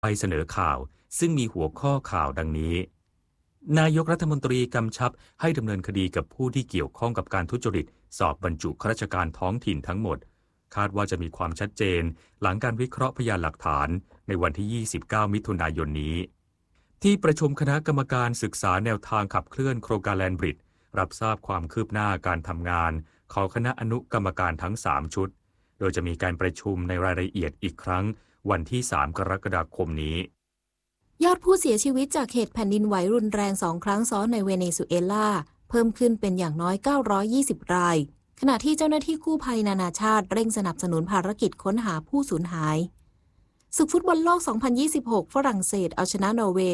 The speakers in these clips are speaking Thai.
ไปเสนอข่าวซึ่งมีหัวข้อข่าวดังนี้นายกรัฐมนตรีกำชับให้ดำเนินคดีกับผู้ที่เกี่ยวข้องกับการทุจริตสอบบรรจุข้าราชการท้องถิ่นทั้งหมดคาดว่าจะมีความชัดเจนหลังการวิเคราะห์พยานหลักฐานในวันที่ 29 มิถุนายนนี้ที่ประชุมคณะกรรมการศึกษาแนวทางขับเคลื่อนโครงการแลนด์บริดจ์รับทราบความคืบหน้าการทำงานของคณะอนุกรรมการทั้ง 3 ชุดโดยจะมีการประชุมในรายละเอียดอีกครั้งวันที่ 3 กรกฎาคมนี้ยอดผู้เสียชีวิตจากเหตุแผ่นดินไหวรุนแรง2 ครั้งซ้อนในเวเนซุเอลาเพิ่มขึ้นเป็นอย่างน้อย920 รายขณะที่เจ้าหน้าที่กู้ภัยนานาชาติเร่งสนับสนุนภารกิจค้นหาผู้สูญหายศึกฟุตบอลโลก 2026 ฝรั่งเศสเอาชนะนอร์เวย์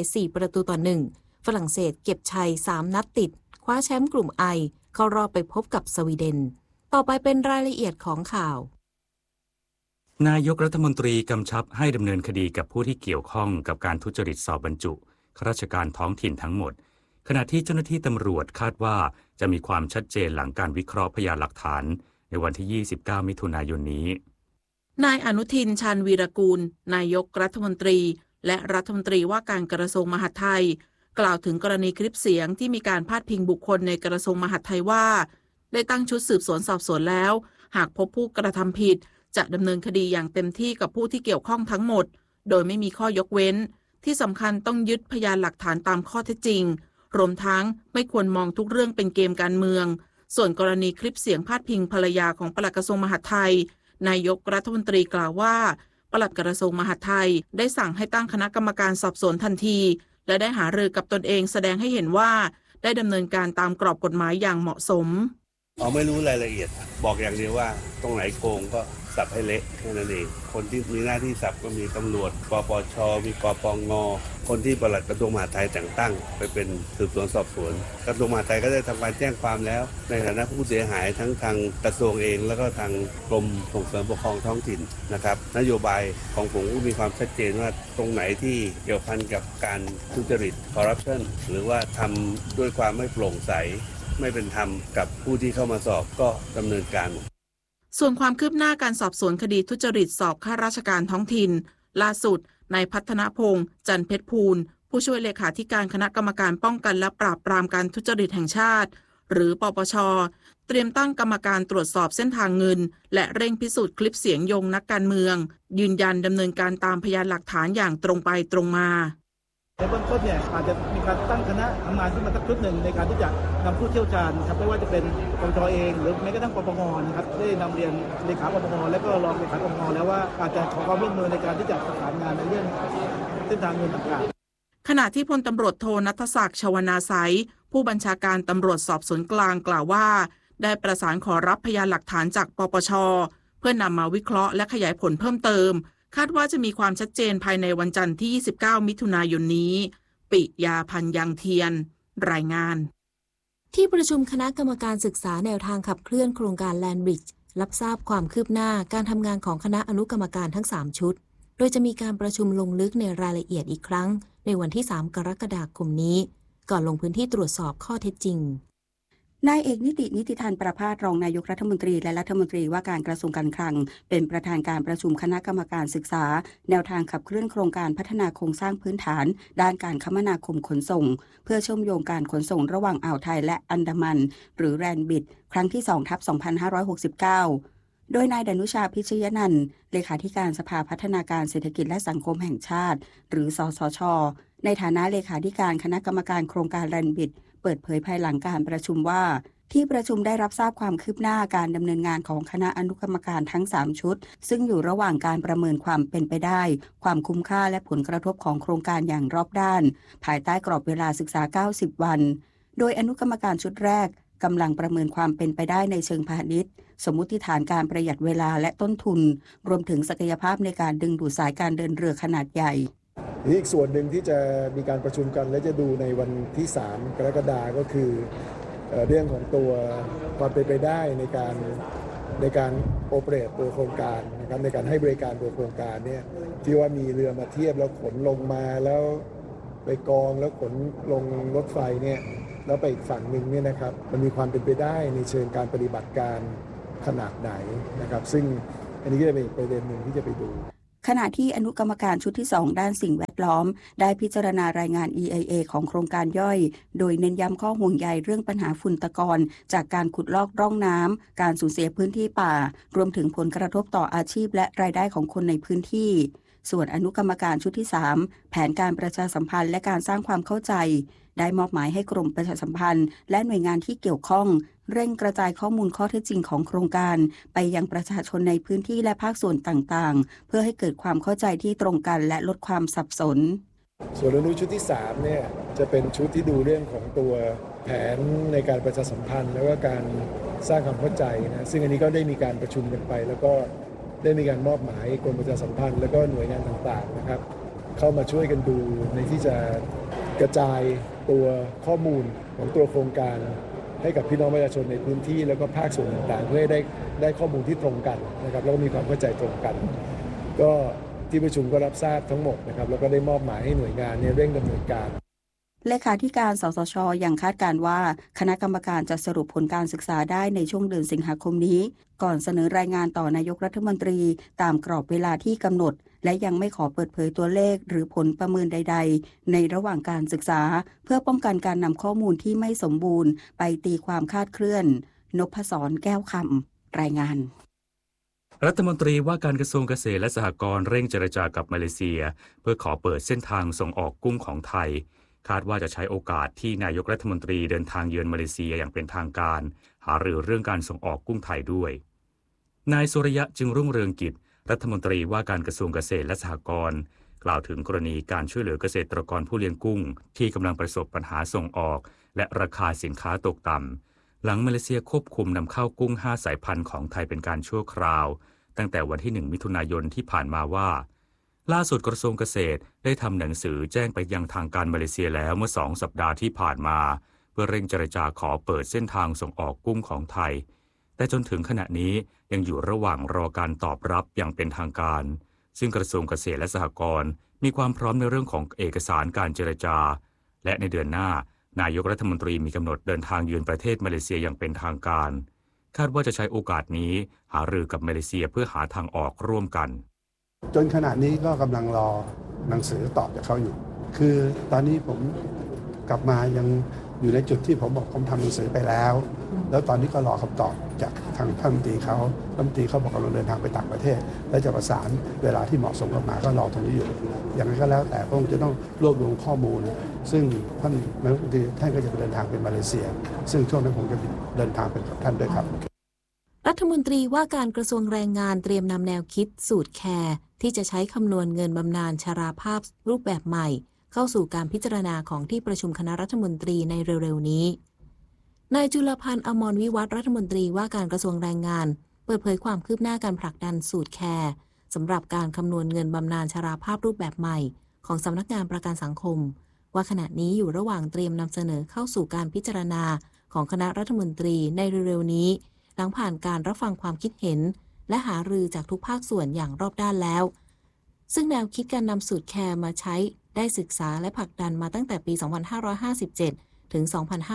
4-1 ฝรั่งเศสเก็บชัย 3 นัดติดคว้าแชมป์กลุ่ม I เข้ารอบไปพบกับสวีเดนต่อไปเป็นรายละเอียดของข่าวนายกรัฐมนตรีกำชับให้ดำเนินคดีกับผู้ที่เกี่ยวข้องกับการทุจริตสอบบรรจุข้าราชการท้องถิ่นทั้งหมดขณะที่เจ้าหน้าที่ตำรวจคาดว่าจะมีความชัดเจนหลังการวิเคราะห์พยานหลักฐานในวันที่ 29 มิถุนายนนี้นายอนุทิน ชาญวีรกูลนายกรัฐมนตรีและรัฐมนตรีว่าการกระทรวงมหาดไทยกล่าวถึงกรณีคลิปเสียงที่มีการพาดพิงบุคคลในกระทรวงมหาดไทยว่าได้ตั้งชุดสืบสวนสอบสวนแล้วหากพบผู้กระทำผิดจะดำเนินคดีอย่างเต็มที่กับผู้ที่เกี่ยวข้องทั้งหมดโดยไม่มีข้อยกเว้นที่สำคัญต้องยึดพยานหลักฐานตามข้อเท็จจริงรวมทั้งไม่ควรมองทุกเรื่องเป็นเกมการเมืองส่วนกรณีคลิปเสียงพาดพิงภรรยาของปลัดกระทรวงมหาดไทยนายกรัฐมนตรีกล่าวว่าปลัดกระทรวงมหาดไทยได้สั่งให้ตั้งคณะกรรมการสอบสวนทันทีและได้หารือกับตนเองแสดงให้เห็นว่าได้ดำเนินการตามกรอบกฎหมายอย่างเหมาะสมไม่รู้รายละเอียดบอกอย่างเดียวว่าตรงไหนโกงก็สับให้เละแค่นั้นเองคนที่มีหน้าที่สับก็มีตำรวจปปชมีปปงคนที่ปลัดกระทรวงมหาดไทยแต่งตั้งไปเป็นสืบสวนสอบสวนกระทรวงมหาดไทยก็ได้ทำการแจ้งความแล้วในฐานะผู้เสียหายทั้งทางกระทรวงเองแล้วก็ทางกรมส่งเสริมปกครองท้องถิ่นนะครับนโยบายของผมก็มีความชัดเจนว่าตรงไหนที่เกี่ยวพันกับการทุจริตคอร์รัปชันหรือว่าทำด้วยความไม่โปร่งใสไม่เป็นธรรมกับผู้ที่เข้ามาสอบก็ดำเนินการส่วนความคืบหน้าการสอบสวนคดีทุจริตสอบข้าราชการท้องถิ่นล่าสุดนายพัฒนพงษ์จันทร์เพชรพูลผู้ช่วยเลขาธิการคณะกรรมการป้องกันและปราบปรามการทุจริตแห่งชาติหรือปปชเตรียมตั้งกรรมการตรวจสอบเส้นทางเงินและเร่งพิสูจน์คลิปเสียงโยงนักการเมืองยืนยันดำเนินการตามพยานหลักฐานอย่างตรงไปตรงมาในเบื้องต้นเนี่ยอาจจะมีการตั้งคณะทำงานขึ้นมาสักชุดหนึ่งในการที่จะนำผู้เชี่ยวชาญครับไม่ว่าจะเป็นปปชเองหรือแม้กระทั่งปปงนะครับได้นำเรียนเลขาปปงและก็รองเลขาปปงแล้วว่าอาจจะขอความร่วมมือในการที่จะประสานงานในเรื่องเส้นทางเงินต่างๆขณะที่พลตำรวจโทณัฐศักดิ์ชวนาไสยผู้บัญชาการตำรวจสอบสวนกลางกล่าวว่าได้ประสานขอรับพยานหลักฐานจากปปชเพื่อนำมาวิเคราะห์และขยายผลเพิ่มเติมคาดว่าจะมีความชัดเจนภายในวันจันทร์ที่ 29 มิถุนายนนี้ปิยาพันธ์ยังเทียนรายงานที่ประชุมคณะกรรมการศึกษาแนวทางขับเคลื่อนโครงการแลนด์บริดจ์รับทราบความคืบหน้าการทำงานของคณะอนุกรรมการทั้ง 3 ชุดโดยจะมีการประชุมลงลึกในรายละเอียดอีกครั้งในวันที่ 3 กรกฎาคมนี้ก่อนลงพื้นที่ตรวจสอบข้อเท็จจริงนายเอกนิติธันประภาสรองนายกรัฐมนตรีและรัฐมนตรีว่าการกระทรวงการคลังเป็นประธานการประชุมคณะกรรมการศึกษาแนวทางขับเคลื่อนโครงการพัฒนาโครงสร้างพื้นฐานด้านการคมนาคมขนส่งเพื่อเชื่อมโยงการขนส่งระหว่างอ่าวไทยและอันดามันหรือแรนบิดครั้งที่ 2/2569 โดยนายดนุชาพิชยนันท์เลขาธิการสภาพัฒนาการเศรษฐกิจและสังคมแห่งชาติหรือสสช.ในฐานะเลขาธิการคณะกรรมการโครงการแรนบิดเปิดเผยภายหลังการประชุมว่าที่ประชุมได้รับทราบความคืบหน้าการดำเนินงานของคณะอนุกรรมการทั้ง 3 ชุดซึ่งอยู่ระหว่างการประเมินความเป็นไปได้ความคุ้มค่าและผลกระทบของโครงการอย่างรอบด้านภายใต้กรอบเวลาศึกษา90วันโดยอนุกรรมการชุดแรกกำลังประเมินความเป็นไปได้ในเชิงพาณิชย์สมมุติฐานการประหยัดเวลาและต้นทุนรวมถึงศักยภาพในการดึงดูดสายการเดินเรือขนาดใหญ่อีกส่วนหนึ่งที่จะมีการประชุมกันและจะดูในวันที่ 3 กรกฎาคมก็คือเรื่องของตัวความเป็นไปได้ในการโอเปเรตตัวโครงการนะครับในการให้บริการตัวโครงการเนี่ยที่ว่ามีเรือมาเทียบแล้วขนลงมาแล้วไปกองแล้วขนลงรถไฟเนี่ยแล้วไปอีกฝั่งหนึ่งเนี่ยนะครับมันมีความเป็นไปได้ในเชิงการปฏิบัติการขนาดไหนนะครับซึ่งอันนี้ก็จะเป็นอีกประเด็นหนึ่งที่จะไปดูขณะที่อนุกรรมการชุดที่ 2 ด้านสิ่งแวดล้อมได้พิจารณารายงาน EIA ของโครงการย่อยโดยเน้นย้ำข้อห่วงใยเรื่องปัญหาฝุ่นตะกอนจากการขุดลอกร่องน้ำการสูญเสียพื้นที่ป่ารวมถึงผลกระทบต่ออาชีพและรายได้ของคนในพื้นที่ส่วนอนุกรรมการชุดที่ 3 แผนการประชาสัมพันธ์และการสร้างความเข้าใจได้มอบหมายให้กรมประชาสัมพันธ์และหน่วยงานที่เกี่ยวข้องเร่งกระจายข้อมูลข้อเท็จจริงของโครงการไปยังประชาชนในพื้นที่และภาคส่วนต่างๆเพื่อให้เกิดความเข้าใจที่ตรงกันและลดความสับสนส่วนอนุชุดที่3เนี่ยจะเป็นชุดที่ดูเรื่องของตัวแผนในการประชาสัมพันธ์แล้วก็การสร้างความเข้าใจนะซึ่งอันนี้ก็ได้มีการประชุมกันไปแล้วก็ได้มีการมอบหมายกรมประชาสัมพันธ์แล้วก็หน่วยงานต่างๆนะครับเข้ามาช่วยกันดูในที่จะกระจายตัวข้อมูลของตัวโครงการให้กับพี่น้องประชาชนในพื้นที่แล้วก็ภาคส่วนต่างๆเพื่อให้ได้ข้อมูลที่ตรงกันนะครับแล้วก็มีความเข้าใจตรงกันก็ที่ประชุมก็รับทราบทั้งหมดนะครับแล้วก็ได้มอบหมายให้หน่วยงานเร่งดำเนินการเลขาธิการสสช.ยังคาดการณ์ว่าคณะกรรมการจะสรุปผลการศึกษาได้ในช่วงเดือนสิงหาคมนี้ก่อนเสนอรายงานต่อนายกรัฐมนตรีตามกรอบเวลาที่กำหนดและยังไม่ขอเปิดเผยตัวเลขหรือผลประเมินใดๆในระหว่างการศึกษาเพื่อป้องกันการนำข้อมูลที่ไม่สมบูรณ์ไปตีความคลาดเคลื่อนนพศรแก้วคำรายงานรัฐมนตรีว่าการกระทรวงเกษตรและสหกรณ์เร่งเจรจากับมาเลเซียเพื่อขอเปิดเส้นทางส่งออกกุ้งของไทยคาดว่าจะใช้โอกาสที่นายกรัฐมนตรีเดินทางเยือนมาเลเซียอย่างเป็นทางการหารือเรื่องการส่งออกกุ้งไทยด้วยนายสุริยะจึงรุ่งเรืองกิจรัฐมนตรีว่าการกระทรวงเกษตรและสหกรณ์กล่าวถึงกรณีการช่วยเหลือเกษตรกรผู้เลี้ยงกุ้งที่กำลังประสบปัญหาส่งออกและราคาสินค้าตกต่ำหลังมาเลเซียควบคุมนำเข้ากุ้ง5สายพันธุ์ของไทยเป็นการชั่วคราวตั้งแต่วันที่1มิถุนายนที่ผ่านมาว่าล่าสุดกระทรวงเกษตรได้ทำหนังสือแจ้งไปยังทางการมาเลเซียแล้วเมื่อ2สัปดาห์ที่ผ่านมาเพื่อเร่งเจรจาขอเปิดเส้นทางส่งออกกุ้งของไทยแต่จนถึงขณะนี้ยังอยู่ระหว่างรอการตอบรับอย่างเป็นทางการซึ่งกระทรวงเกษตรและสหกรณ์มีความพร้อมในเรื่องของเอกสารการเจรจาและในเดือนหน้านายกรัฐมนตรีมีกำหนดเดินทางเยือนประเทศมาเลเซียอย่างเป็นทางการคาดว่าจะใช้โอกาสนี้หารือกับมาเลเซียเพื่อหาทางออกร่วมกันจนขณะนี้ก็กำลังรอหนังสือตอบจากเขาอยู่คือตอนนี้ผมกลับมายังอยู่ในจุดที่ผมบอกผมทำหนังสือไปแล้วตอนนี้ก็รอคำตอบจากทางท่านรัฐมนตรีเขาบอกกำลังเดินทางไปต่างประเทศและจะประสานเวลาที่เหมาะสมกลับมาก็รอตรงนี้อยู่อย่างไรก็แล้วแต่คงจะต้องรวบรวมข้อมูลซึ่งท่านรัฐมนตรีท่านก็จะเดินทางไปมาเลเซียซึ่งช่วงนั้นผมจะเดินทางไปกับท่านด้วยครับรัฐมนตรีว่าการกระทรวงแรงงานเตรียมนำแนวคิดสูตรแคร์ที่จะใช้คำนวณเงินบำนาญชราภาพรูปแบบใหม่เข้าสู่การพิจารณาของที่ประชุมคณะรัฐมนตรีในเร็วๆนี้นายจุลพันธ์อมรวิวัฒน์รัฐมนตรีว่าการกระทรวงแรงงานเปิดเผยความคืบหน้าการผลักดันสูตรแคร์สำหรับการคำนวณเงินบำนาญชราภาพรูปแบบใหม่ของสำนักงานประกันสังคมว่าขณะนี้อยู่ระหว่างเตรียมนำเสนอเข้าสู่การพิจารณาของคณะรัฐมนตรีในเร็วๆนี้หลังผ่านการรับฟังความคิดเห็นและหารือจากทุกภาคส่วนอย่างรอบด้านแล้วซึ่งแนวคิดการนำสูตรแคร์มาใช้ได้ศึกษาและผลักดันมาตั้งแต่ปี 2557 ถึง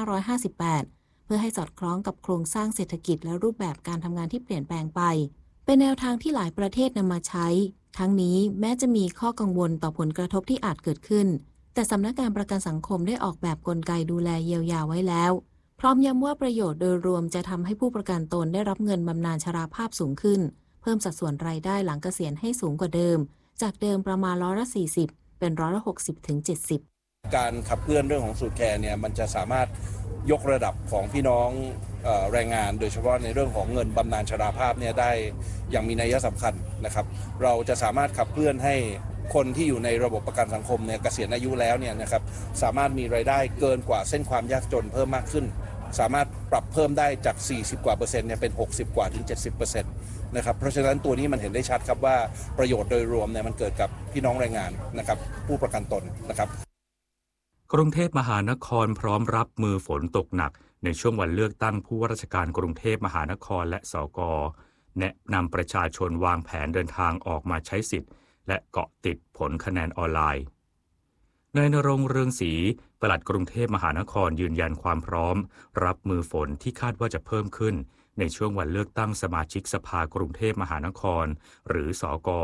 2558 เพื่อให้สอดคล้องกับโครงสร้างเศรษฐกิจและรูปแบบการทำงานที่เปลี่ยนแปลงไปเป็นแนวทางที่หลายประเทศนำมาใช้ทั้งนี้แม้จะมีข้อกังวลต่อผลกระทบที่อาจเกิดขึ้นแต่สำนักงานประกันสังคมได้ออกแบบกลไกดูแลเยียวยาไว้แล้วพร้อมย้ำว่าประโยชน์โดยรวมจะทำให้ผู้ประกันตนได้รับเงินบำนาญชราภาพสูงขึ้นเพิ่มสัดส่วนรายได้หลังเกษียณให้สูงกว่าเดิมจากเดิมประมาณ40%เป็น60%ถึง 70% การขับเคลื่อนเรื่องของสูตรแคร์เนี่ยมันจะสามารถยกระดับของพี่น้องแรงงานโดยเฉพาะในเรื่องของเงินบำนาญชราภาพเนี่ยได้อย่างมีนัยสำคัญนะครับเราจะสามารถขับเคลื่อนให้คนที่อยู่ในระบบประกันสังคมเนี่ยเกษียณอายุแล้วเนี่ยนะครับสามารถมีรายได้เกินกว่าเส้นความยากจนเพิ่มมากขึ้นสามารถปรับเพิ่มได้จาก40กว่าเปอร์เซ็นต์เนี่ยเป็น60กว่าถึง 70% นะครับเพราะฉะนั้นตัวนี้มันเห็นได้ชัดครับว่าประโยชน์โดยรวมเนี่ยมันเกิดกับพี่น้องแรงงานนะครับผู้ประกันตนนะครับกรุงเทพมหานครพร้อมรับมือฝนตกหนักในช่วงวันเลือกตั้งผู้ว่าราชการกรุงเทพมหานครและสก.แนะนำประชาชนวางแผนเดินทางออกมาใช้สิทธิ์และเกาะติดผลคะแนนออนไลน์นายณรงค์ เรืองศรีปลัดกรุงเทพมหานครยืนยันความพร้อมรับมือฝนที่คาดว่าจะเพิ่มขึ้นในช่วงวันเลือกตั้งสมาชิกสภากรุงเทพมหานครหรือสก.แ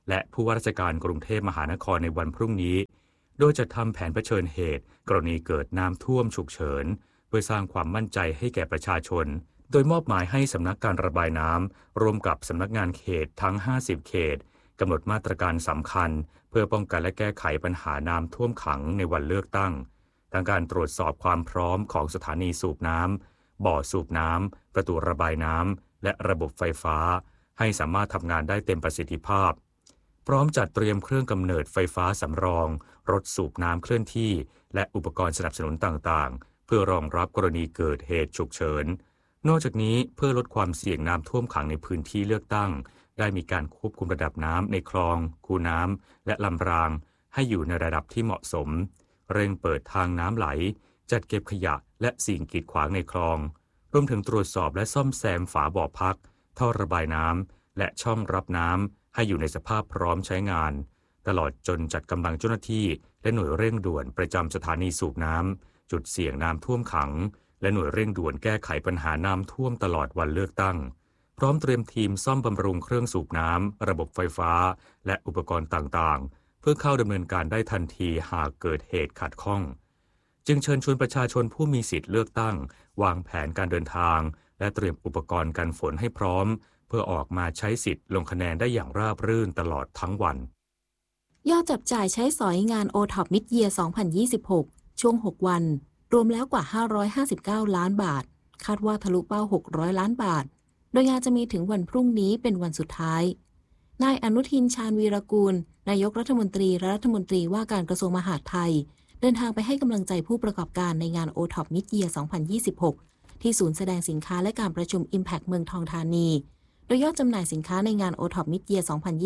และผู้ว่าราชการกรุงเทพมหานครในวันพรุ่งนี้โดยจะทำแผนเผชิญเหตุกรณีเกิดน้ำท่วมฉุกเฉินเพื่อสร้างความมั่นใจให้แก่ประชาชนโดยมอบหมายให้สำนักการระบายน้ำร่วมกับสำนักงานเขตทั้ง50เขตกำหนดมาตรการสำคัญเพื่อป้องกันและแก้ไขปัญหาน้ำท่วมขังในวันเลือกตั้งทั้งการตรวจสอบความพร้อมของสถานีสูบน้ำบ่อสูบน้ำประตูระบายน้ำและระบบไฟฟ้าให้สามารถทำงานได้เต็มประสิทธิภาพพร้อมจัดเตรียมเครื่องกำเนิดไฟฟ้าสำรองรถสูบน้ำเคลื่อนที่และอุปกรณ์สนับสนุนต่างๆเพื่อรองรับกรณีเกิดเหตุฉุกเฉินนอกจากนี้เพื่อลดความเสี่ยงน้ำท่วมขังในพื้นที่เลือกตั้งได้มีการควบคุมระดับน้ำในคลองคูน้ำและลำรางให้อยู่ในระดับที่เหมาะสมเร่งเปิดทางน้ำไหลจัดเก็บขยะและสิ่งกีดขวางในคลองรวมถึงตรวจสอบและซ่อมแซมฝาบ่อพักท่อระบายน้ำและช่องรับน้ำให้อยู่ในสภาพพร้อมใช้งานตลอดจนจัดกำลังเจ้าหน้าที่และหน่วยเร่งด่วนประจำสถานีสูบน้ำจุดเสี่ยงน้ำท่วมขังและหน่วยเร่งด่วนแก้ไขปัญหาน้ำท่วมตลอดวันเลือกตั้งพร้อมเตรียมทีมซ่อมบำรุงเครื่องสูบน้ำระบบไฟฟ้าและอุปกรณ์ต่างๆเพื่อเข้าดำเนินการได้ทันทีหากเกิดเหตุขัดข้องจึงเชิญชวนประชาชนผู้มีสิทธิ์เลือกตั้งวางแผนการเดินทางและเตรียมอุปกรณ์กันฝนให้พร้อมเพื่อออกมาใช้สิทธิ์ลงคะแนนได้อย่างราบรื่นตลอดทั้งวันยอดจับจ่ายใช้สอยงาน OTOP Mid-Year 2026 ช่วง 6 วันรวมแล้วกว่า559ล้านบาทคาดว่าทะลุเป้า600ล้านบาทโดยงานจะมีถึงวันพรุ่งนี้เป็นวันสุดท้ายนายอนุทินชาญวีรกูลนายกรัฐมนตรีและรัฐมนตรีว่าการกระทรวงมหาดไทยเดินทางไปให้กำลังใจผู้ประกอบการในงาน OTOP Mid-Year 2026 ที่ศูนย์แสดงสินค้าและการประชุม Impact เมืองทองธานีโดยยอดจำหน่ายสินค้าในงาน OTOP Mid-Year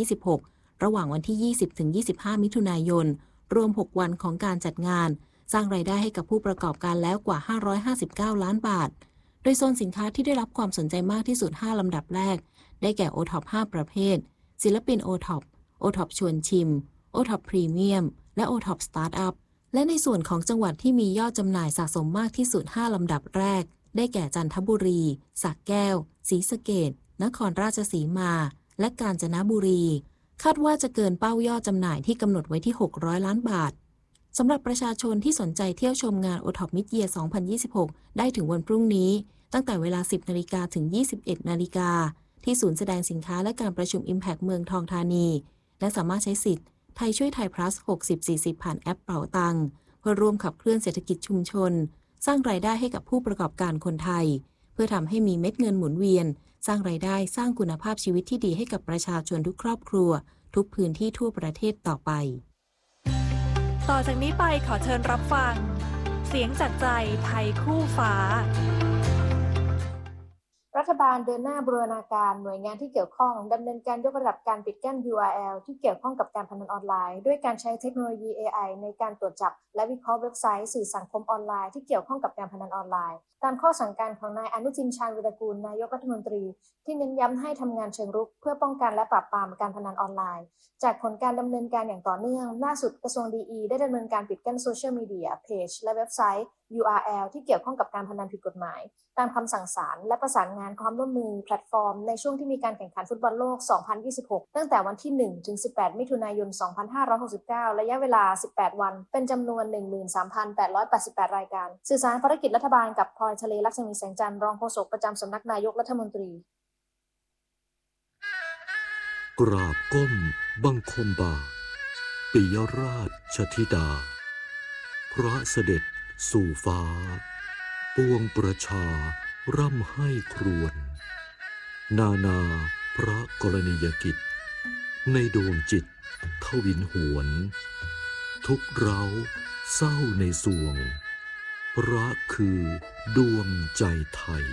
2026 ระหว่างวันที่ 20-25 มิถุนายนรวม 6 วันของการจัดงานสร้างรายได้ให้กับผู้ประกอบการแล้วกว่า559ล้านบาทโดยโซนสินค้าที่ได้รับความสนใจมากที่สุด5ลำดับแรกได้แก่ OTOP 5 ประเภทศิลปิน OTOP OTOP ชวนชิม OTOP พรีเมียมและ OTOP สตาร์ทอัพและในส่วนของจังหวัดที่มียอดจำหน่ายสะสมมากที่สุด5ลำดับแรกได้แก่จันทบุรีสระแก้วศรีสะเกษนครราชสีมาและกาญจนบุรีคาดว่าจะเกินเป้ายอดจำหน่ายที่กำหนดไว้ที่600ล้านบาทสำหรับประชาชนที่สนใจเที่ยวชมงาน OTOP Mid-Year 2026 ได้ถึงวันพรุ่งนี้ตั้งแต่เวลา 10 นาฬิกาถึง 21 นาฬิกาที่ศูนย์แสดงสินค้าและการประชุม Impact เมืองทองธานีและสามารถใช้สิทธิ์ไทยช่วยไทย plus 60-40 ผ่านแอปเป๋าตังค์เพื่อร่วมขับเคลื่อนเศรษฐกิจชุมชนสร้างรายได้ให้กับผู้ประกอบการคนไทยเพื่อทำให้มีเม็ดเงินหมุนเวียนสร้างรายได้สร้างคุณภาพชีวิตที่ดีให้กับประชาชนทุกครอบครัวทุกพื้นที่ทั่วประเทศต่อไปต่อจากนี้ไปขอเชิญรับฟังเสียงจากใจไทยคู่ฟ้ารัฐบาลเดินหน้าบูรณาการหน่วยงานที่เกี่ยวข้องดำเนินการยกระดับการปิดกั้น URL ที่เกี่ยวข้องกับการพนันออนไลน์ด้วยการใช้เทคโนโลยี AI ในการตรวจจับและวิเคราะห์เว็บไซต์สื่อสังคมออนไลน์ที่เกี่ยวข้องกับการพนันออนไลน์ตามข้อสั่งการของนายอนุทินชาญวีรกูลนายกรัฐมนตรีที่เน้นย้ำให้ทำงานเชิงรุกเพื่อป้องกันและปราบปรามการพนันออนไลน์จากผลการดำเนินการอย่างต่อเนื่องล่าสุดกระทรวง DE ได้ดำเนินการปิดกั้นโซเชียลมีเดียเพจและเว็บไซต์ URL ที่เกี่ยวข้องกับการพนันผิดกฎหมายตามคำสั่งศาลและประสานงานความร่วมมือแพลตฟอร์มในช่วงที่มีการแข่งขันฟุตบอลโลก 2026 ตั้งแต่วันที่ 1 ถึง 18 มิถุนายน 2569 ระยะเวลา 18 วันเป็นจำนวน 13,888 รายการสื่อสารภารกิจรัฐบาลกับพลอยทะเลลักษมีแสงจันทร์รองโฆษกประจำสำนักนายกรัฐมนตรีกราบก้มบังคมบาทปิยราชธิดาพระเสด็จสู่ฟ้าปวงประชาร่ำให้ครวญนาพระกรณียกิจในดวงจิตทวินหวนทุกเร้าเศร้าในสวงพระคือดวงใจไทย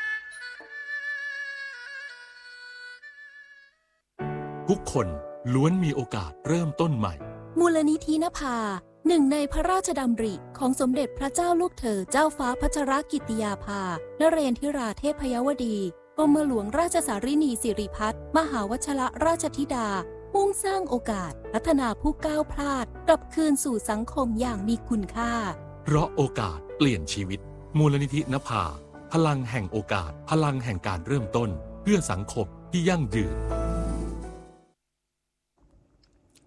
ทุกคนล้วนมีโอกาสเริ่มต้นใหม่มูลนิธินภาหนึ่งในพระราชดำริของสมเด็จพระเจ้าลูกเธอเจ้าฟ้าพัชรกิติยาภานเรนทิราเทพยวดีกรมหลวงราชสารินีสิริพัฒน์มหาวชรราชธิดามุ่งสร้างโอกาสพัฒนาผู้ก้าวพลาดกลับคืนสู่สังคมอย่างมีคุณค่าเพราะโอกาสเปลี่ยนชีวิตมูลนิธินภาพลังแห่งโอกาสพลังแห่งการเริ่มต้นเพื่อสังคมที่ยั่งยืน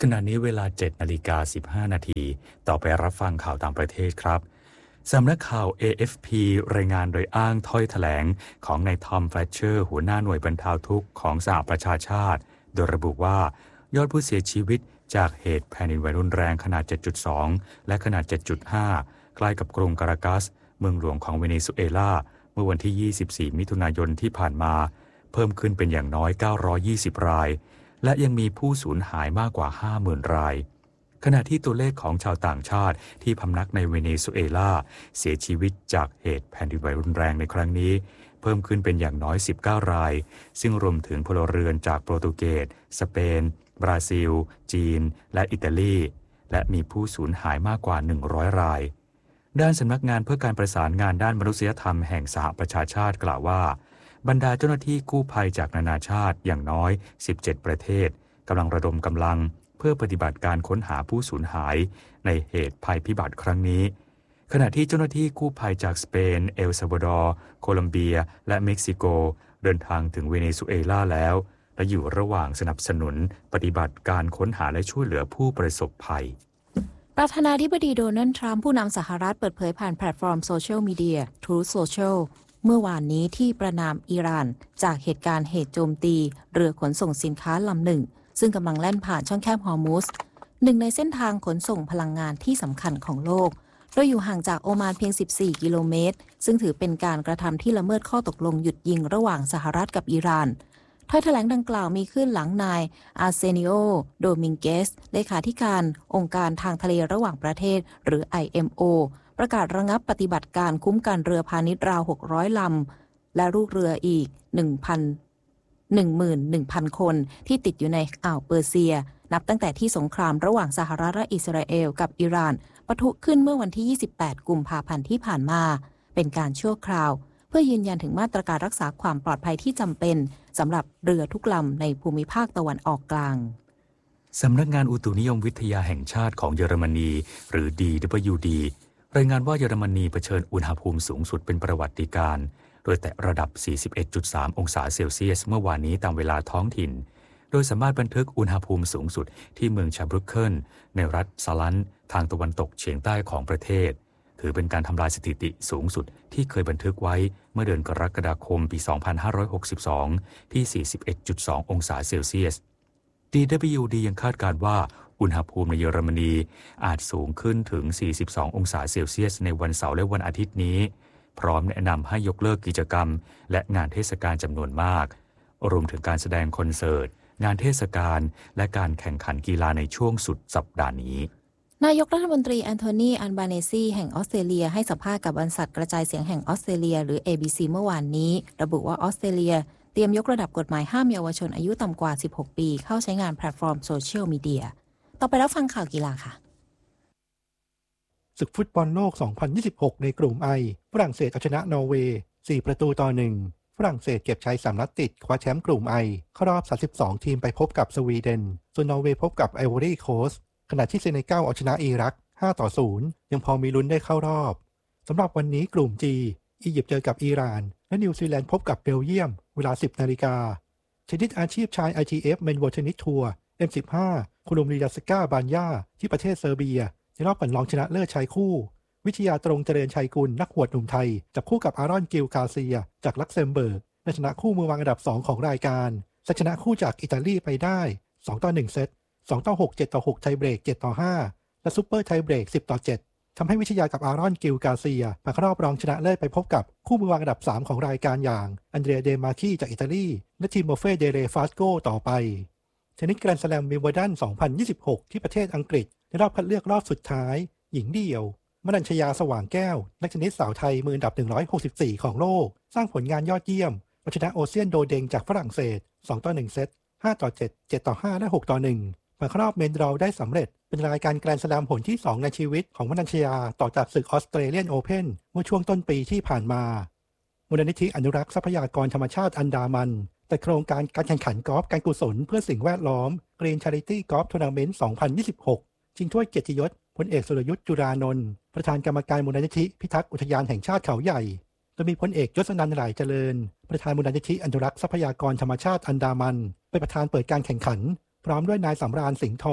ขณะนี้เวลา 7:15 นาทีต่อไปรับฟังข่าวต่างประเทศครับสำนักข่าว AFP รายงานโดยอ้างถ้อยแถลงของนายทอม แฟลตเชอร์หัวหน้าหน่วยบรรเทาทุกข์ของสหประชาชาติโดยระบุว่ายอดผู้เสียชีวิตจากเหตุแผ่นดินไหวรุนแรงขนาด 7.2 และขนาด 7.5 ใกล้กับกรุงการากัสเมืองหลวงของเวเนซุเอลาเมื่อวันที่ 24 มิถุนายนที่ผ่านมาเพิ่มขึ้นเป็นอย่างน้อย 920 รายและยังมีผู้สูญหายมากกว่า 50,000 รายขณะที่ตัวเลขของชาวต่างชาติที่พำนักในเวเนซุเอลาเสียชีวิตจากเหตุแผ่นดินไหวรุนแรงในครั้งนี้เพิ่มขึ้นเป็นอย่างน้อย19รายซึ่งรวมถึงพลเรือนจากโปรตุเกสสเปนบราซิลจีนและอิตาลีและมีผู้สูญหายมากกว่า100รายด้านสำนักงานเพื่อการประสานงานด้านมนุษยธรรมแห่งสหประชาชาติกล่าวว่าบรรดาเจ้าหน้าที่กู้ภัยจากนานาชาติอย่างน้อย17ประเทศกำลังระดมกำลังเพื่อปฏิบัติการค้นหาผู้สูญหายในเหตุภัยพิบัติครั้งนี้ขณะที่เจ้าหน้าที่กู้ภัยจากสเปนเอลซัลวาดอร์โคลอมเบียและเม็กซิโกเดินทางถึงเวเนซุเอลาแล้วและอยู่ระหว่างสนับสนุนปฏิบัติการค้นหาและช่วยเหลือผู้ประสบภัยประธานาธิบดีโดนัลด์ทรัมป์ผู้นำสหรัฐเปิดเผยผ่านแพลตฟอร์มโซเชียลมีเดีย Truth Social เมื่อวานนี้ที่ประณามอิหร่านจากเหตุโจมตีเรือขนส่งสินค้าลำหนึ่งซึ่งกำลังแล่นผ่านช่องแคบฮอร์มุซหนึ่งในเส้นทางขนส่งพลังงานที่สำคัญของโลกโดยอยู่ห่างจากโอมานเพียง14กิโลเมตรซึ่งถือเป็นการกระทำที่ละเมิดข้อตกลงหยุดยิงระหว่างสหรัฐกับอิหร่านถ้อยแถลงดังกล่าวมีขึ้นหลังนายอาร์เซนิโอโดมิงเกสเลขาธิการองค์การทางทะเลระหว่างประเทศหรือ IMO ประกาศระงับปฏิบัติการคุ้มกันเรือพาณิชย์ราว600ลำและลูกเรืออีก 11,000 คนที่ติดอยู่ในอ่าวเปอร์เซียนับตั้งแต่ที่สงครามระหว่างสหรัฐและอิสราเอลกับอิหร่านปะทุขึ้นเมื่อวันที่28กุมภาพันธ์ที่ผ่านมาเป็นการชั่วคราวเพื่อยืนยันถึงมาตรการรักษาความปลอดภัยที่จำเป็นสำหรับเรือทุกลำในภูมิภาคตะวันออกกลางสำนักงานอุตุนิยมวิทยาแห่งชาติของเยอรมนีหรือ DWD รายงานว่าเยอรมนีเผชิญอุณหภูมิสูงสุดเป็นประวัติการณ์โดยแตะระดับ 41.3 องศาเซลเซียสเมื่อวานนี้ตามเวลาท้องถิ่นโดยสามารถบันทึกอุณหภูมิสูงสุดที่เมืองชาบรุกเคิลในรัฐซาลันทางตะวันตกเฉียงใต้ของประเทศถือเป็นการทำลายสถิติสูงสุดที่เคยบันทึกไว้เมื่อเดือนกรกฎาคมปี 2562 ที่ 41.2 องศาเซลเซียส DWD ยังคาดการณ์ว่าอุณหภูมิในเยอรมนีอาจสูงขึ้นถึง 42 องศาเซลเซียสในวันเสาร์และวันอาทิตย์นี้พร้อมแนะนำให้ยกเลิกกิจกรรมและงานเทศกาลจำนวนมากรวมถึงการแสดงคอนเสิร์ตงานเทศกาลและการแข่งขันกีฬาในช่วงสุดสัปดาห์นี้นายกรัฐมนตรีแอนโทนี อัลบาเนซีแห่งออสเตรเลียให้สัมภาษณ์กับบริษัทกระจายเสียงแห่งออสเตรเลียหรือ ABC เมื่อวานนี้ระบุว่าออสเตรเลียเตรียมยกระดับกฎหมายห้ามเยาวชนอายุต่ำกว่า16ปีเข้าใช้งานแพลตฟอร์มโซเชียลมีเดียต่อไปรับฟังข่าวกีฬาค่ะศึกฟุตบอลโลก 2026 ในกลุ่มไอฝรั่งเศสเอาชนะนอร์เวย์ 4-1ฝรั่งเศสเก็บชัย3 นัดติดคว้าแชมป์กลุ่มไอเข้ารอบ32ทีมไปพบกับสวีเดนส่วนนอร์เวย์พบกับไอวอรี่โคสต์ขณะที่เซเนกัลเอาชนะอิรัก 5-0 ยังพอมีลุ้นได้เข้ารอบสำหรับวันนี้กลุ่ม G อียิปต์เจอกับอิหร่านและนิวซีแลนด์พบกับเบลเยียมเวลา 10 นาฬิกาชนิดอาชีพชาย ITF เมนเวิลด์เทนนิสทัวร์ M15 โคลุมลีดาสกาบานยาที่ประเทศเซอร์เบียในรอบก่อนรองชนะเลิศชายคู่วิทยาตรงเจริญชัยกุลนักหวดหนุ่มไทยจับคู่กับอารอนกิลกาเซียจากลักเซมเบิร์กและชนะคู่มือวางอันดับ2ของรายการชนะคู่จากอิตาลีไปได้ 2-1 เซต 2-6 7-6 ไทยเบรก 7-5 และซุปเปอร์ไทยเบรก 10-7 ทำให้วิทยากับอารอนกิลกาเซียผ่านเข้ารอบรองชนะเลิศไปพบกับคู่มือวางอันดับ3ของรายการอย่างอันเดรียเดมาคีจากอิตาลีและทีโมเฟ่เดเรฟาสโกต่อไปเทนนิสแกรนด์สแลมวิมเบิลดัน 2026 ที่ประเทศอังกฤษในรอบคัดเลือกรอบสุดท้ายหญิงเดี่ยวมนัญชยาสว่างแก้วนักเทนนิสสาวไทยมืออันดับ164ของโลกสร้างผลงานยอดเยี่ยมเอาชนะโอเซียนโดเดงจากฝรั่งเศส 2-1 เซต 5-7 7-5 และ 6-1 ผ่านเข้ารอบเมนดรอว์ได้สำเร็จเป็นรายการแกรนด์สแลมผลที่2ในชีวิตของมนัญชยาต่อจากศึกออสเตรเลียนโอเพ่นเมื่อช่วงต้นปีที่ผ่านมามูลนิธิอนุรักษ์ทรัพยากรธรรมชาติอันดามันแต่โครงการการแข่งขันกอล์ฟการกุศลเพื่อสิ่งแวดล้อม Green Charity Golf Tournament 2026 ชิงถ้วยเกียรติยศพลเอกสุรยุทธจุรานนท์ประธานกรรมการมูลนิธิพิทักษ์อุทยานแห่งชาติเขาใหญ่โดยมีพลเอกยศนันท์หลายเจริญประธานมูลนิธิอนุรักษ์ทรัพยากรธรรมชาติอันดามันเป็นประธานเปิดการแข่งขันพร้อมด้วยนายสำราญสิงห์ทอง